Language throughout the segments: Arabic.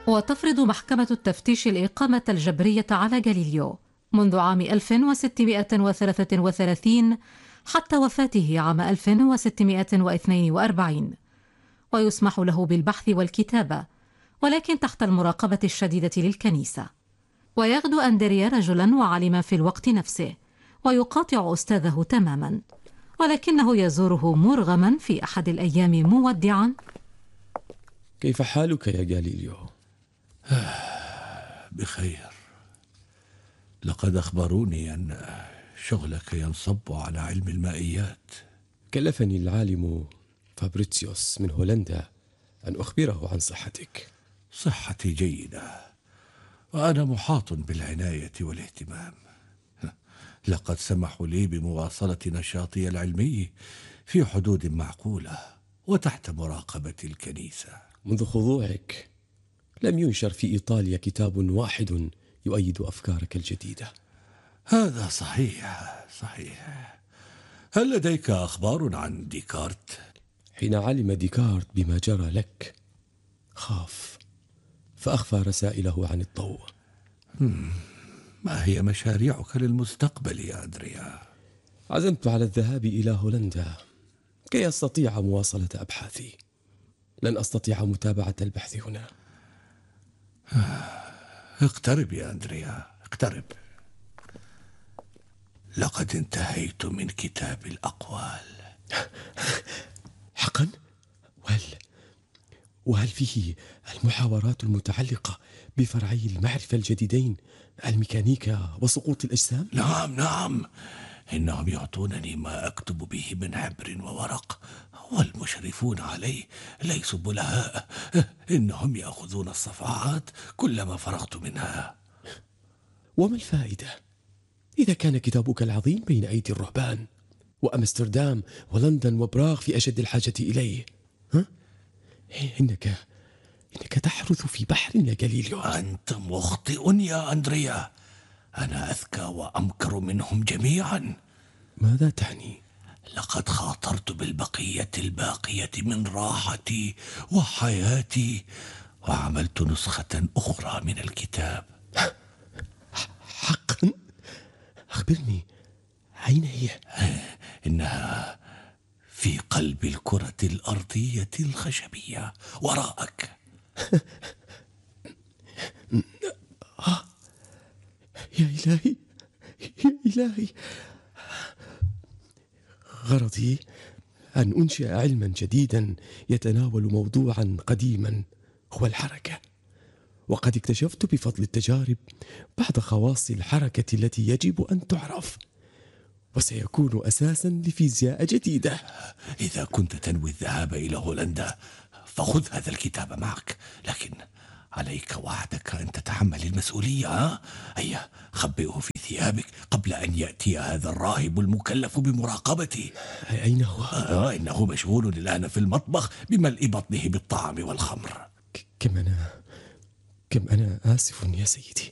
وتفرض محكمة التفتيش الإقامة الجبرية على غاليليو منذ عام 1633 حتى وفاته عام 1642، ويسمح له بالبحث والكتابة، ولكن تحت المراقبة الشديدة للكنيسة. ويغدو أندريا رجلا وعالما في الوقت نفسه، ويقاطع أستاذه تماما، ولكنه يزوره مرغما في أحد الأيام مودعا. كيف حالك يا غاليليو؟ بخير. لقد أخبروني أن شغلك ينصب على علم المائيات. كلفني العالم فابريتسيوس من هولندا أن أخبره عن صحتك. صحتي جيدة، وأنا محاط بالعناية والاهتمام. لقد سمحوا لي بمواصلة نشاطي العلمي في حدود معقولة وتحت مراقبة الكنيسة. منذ خضوعك لم ينشر في إيطاليا كتاب واحد يؤيد أفكارك الجديدة. هذا صحيح. هل لديك أخبار عن ديكارت؟ حين علم ديكارت بما جرى لك خاف، فأخفى رسائله عن الضوء. ما هي مشاريعك للمستقبل يا أندريا؟ عزمت على الذهاب إلى هولندا كي أستطيع مواصلة أبحاثي. لن أستطيع متابعة البحث هنا. اقترب يا أندريا، اقترب. لقد انتهيت من كتاب الأقوال. حقا؟ وهل فيه المحاورات المتعلقة بفرعي المعرفة الجديدين، الميكانيكا وسقوط الأجسام؟ نعم، إنهم يعطونني ما أكتب به من حبر وورق، والمشرفون عليه ليسوا بلهاء. إنهم يأخذون الصفحات كلما فرغت منها. وما الفائدة إذا كان كتابك العظيم بين أيدي الرهبان، وأمستردام ولندن وبراغ في أشد الحاجة إليه؟ إنك تحرث في بحر يا غاليليو. أنت مخطئ يا أندريا، أنا أذكى وأمكر منهم جميعا. ماذا تعني؟ لقد خاطرت بالبقية الباقية من راحتي وحياتي، وعملت نسخة أخرى من الكتاب. حقا؟ أخبرني، أين هي؟ إنها في قلب الكرة الأرضية الخشبية وراءك. يا إلهي، غرضي أن أنشئ علما جديدا يتناول موضوعا قديما هو الحركة، وقد اكتشفت بفضل التجارب بعض خواص الحركة التي يجب أن تعرف، وسيكون أساسا لفيزياء جديدة. إذا كنت تنوي الذهاب إلى هولندا فخذ هذا الكتاب معك، لكن عليك وحدك أن تتحمل المسؤولية. هيا خبئه في ثيابك قبل أن يأتي هذا الراهب المكلف بمراقبتي. أين هو؟ إنه مشغول الآن في المطبخ بملء بطنه بالطعام والخمر. كم أنا آسف يا سيدي.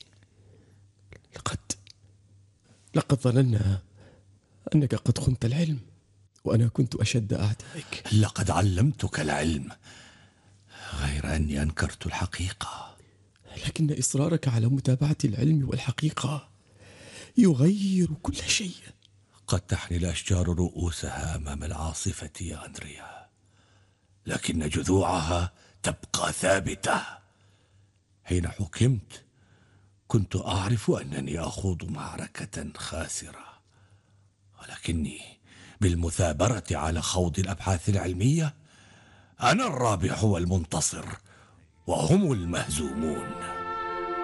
لقد ظننا أنك قد خنت العلم، وأنا كنت أشد أعدائك. لقد علمتك العلم، غير أني أنكرت الحقيقة. لكن إصرارك على متابعة العلم والحقيقة يغير كل شيء. قد تحني الأشجار رؤوسها أمام العاصفة يا أندريا، لكن جذوعها تبقى ثابتة. حين حكمت كنت أعرف أنني أخوض معركة خاسرة، ولكني بالمثابرة على خوض الأبحاث العلمية أنا الرابح والمنتصر وهم المهزومون.